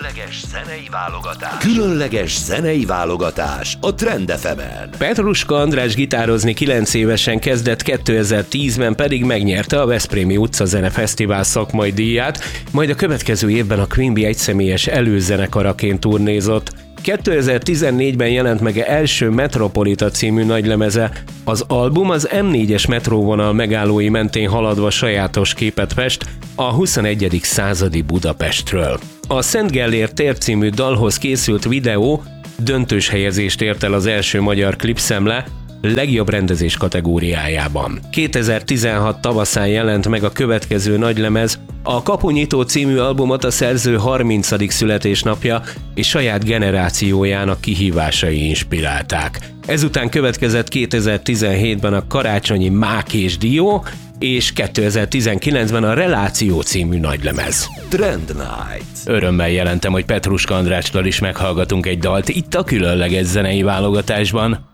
Különleges zenei válogatás a Trend FM-en. Petruska András gitározni 9 évesen kezdett, 2010-ben pedig megnyerte a Veszprémi Utcazene Fesztivál szakmai díját, majd a következő évben a Queen Bee egyszemélyes előzenekaraként turnézott. 2014-ben jelent meg első Metropolita című nagylemeze. Az album az M4-es metróvonal megállói mentén haladva sajátos képet fest a 21. századi Budapestről. A Szent Gellért tér című dalhoz készült videó döntős helyezést ért el az első magyar klipszemle legjobb rendezés kategóriájában. 2016 tavaszán jelent meg a következő nagylemez, a Kapunyító című albumot a szerző 30. születésnapja és saját generációjának kihívásai inspirálták. Ezután következett 2017-ben a Karácsonyi Mák és Dió, és 2019-ben a Reláció című nagylemez. Trend Night. Örömmel jelentem, hogy Petruska Andrástól is meghallgatunk egy dalt itt a különleges zenei válogatásban.